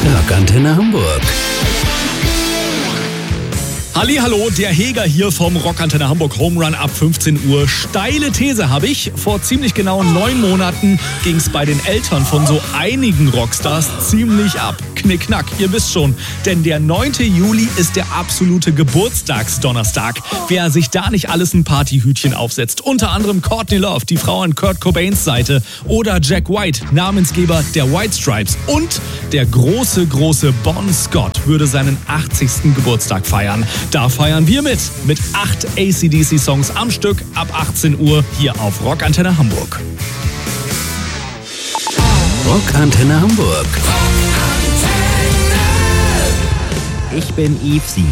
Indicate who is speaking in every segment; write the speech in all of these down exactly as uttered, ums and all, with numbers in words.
Speaker 1: Rockantenne Hamburg.
Speaker 2: Hallihallo, der Heger hier vom Rockantenne Hamburg Home Run ab fünfzehn Uhr. Steile These habe ich. Vor ziemlich genau neun Monaten ging es bei den Eltern von so einigen Rockstars ziemlich ab. Knickknack, ihr wisst schon. Denn der neunte Juli ist der absolute Geburtstagsdonnerstag. Wer sich da nicht alles ein Partyhütchen aufsetzt. Unter anderem Courtney Love, die Frau an Kurt Cobains Seite. Oder Jack White, Namensgeber der White Stripes. Und der große, große Bon Scott würde seinen achtzigsten Geburtstag feiern. Da feiern wir mit. Mit acht A C D C-Songs am Stück ab achtzehn Uhr hier auf Rockantenne Hamburg.
Speaker 1: Rockantenne Hamburg.
Speaker 3: Ich bin Yvesi.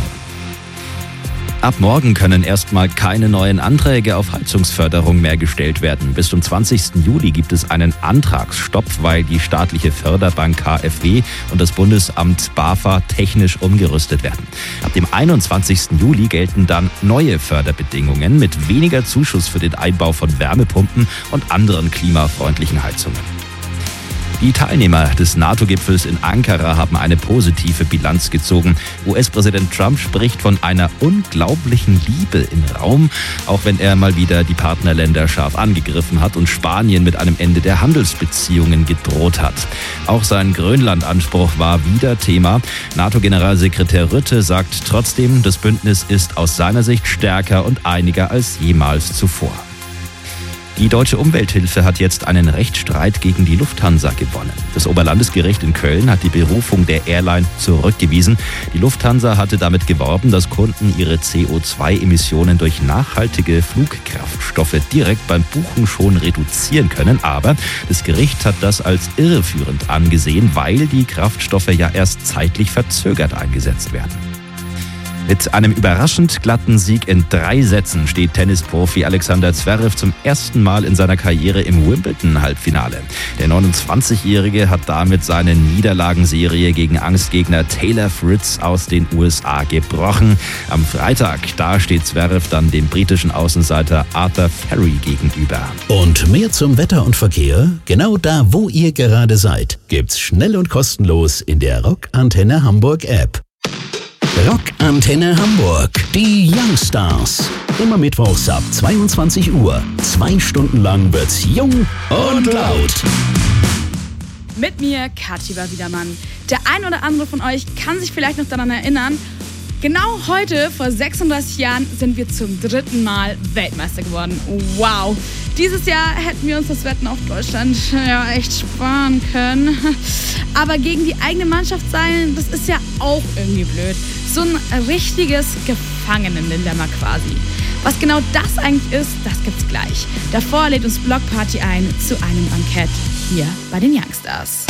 Speaker 3: Ab morgen können erstmal keine neuen Anträge auf Heizungsförderung mehr gestellt werden. Bis zum zwanzigsten Juli gibt es einen Antragsstopp, weil die staatliche Förderbank K f W und das Bundesamt BAFA technisch umgerüstet werden. Ab dem einundzwanzigsten Juli gelten dann neue Förderbedingungen mit weniger Zuschuss für den Einbau von Wärmepumpen und anderen klimafreundlichen Heizungen. Die Teilnehmer des NATO-Gipfels in Ankara haben eine positive Bilanz gezogen. U S-Präsident Trump spricht von einer unglaublichen Liebe im Raum, auch wenn er mal wieder die Partnerländer scharf angegriffen hat und Spanien mit einem Ende der Handelsbeziehungen gedroht hat. Auch sein Grönland-Anspruch war wieder Thema. NATO-Generalsekretär Rutte sagt trotzdem, das Bündnis ist aus seiner Sicht stärker und einiger als jemals zuvor. Die Deutsche Umwelthilfe hat jetzt einen Rechtsstreit gegen die Lufthansa gewonnen. Das Oberlandesgericht in Köln hat die Berufung der Airline zurückgewiesen. Die Lufthansa hatte damit geworben, dass Kunden ihre C O zwei Emissionen durch nachhaltige Flugkraftstoffe direkt beim Buchen schon reduzieren können. Aber das Gericht hat das als irreführend angesehen, weil die Kraftstoffe ja erst zeitlich verzögert eingesetzt werden. Mit einem überraschend glatten Sieg in drei Sätzen steht Tennisprofi Alexander Zverev zum ersten Mal in seiner Karriere im Wimbledon-Halbfinale. Der neunundzwanzigjährige hat damit seine Niederlagenserie gegen Angstgegner Taylor Fritz aus den U S A gebrochen. Am Freitag, da steht Zverev dann dem britischen Außenseiter Arthur Ferry gegenüber.
Speaker 1: Und mehr zum Wetter und Verkehr? Genau da, wo ihr gerade seid, gibt's schnell und kostenlos in der Rockantenne Hamburg App. Rockantenne Hamburg, die Youngstars. Immer mittwochs ab zweiundzwanzig Uhr. Zwei Stunden lang wird's jung und laut.
Speaker 4: Mit mir, Kathi Wiedermann. Der ein oder andere von euch kann sich vielleicht noch daran erinnern, genau heute, vor sechsunddreißig Jahren, sind wir zum dritten Mal Weltmeister geworden. Wow! Dieses Jahr hätten wir uns das Wetten auf Deutschland ja echt sparen können. Aber gegen die eigene Mannschaft sein, das ist ja auch irgendwie blöd. So ein richtiges Gefangenendilemma quasi. Was genau das eigentlich ist, das gibt's gleich. Davor lädt uns Blockparty ein zu einem Bankett hier bei den Youngstars.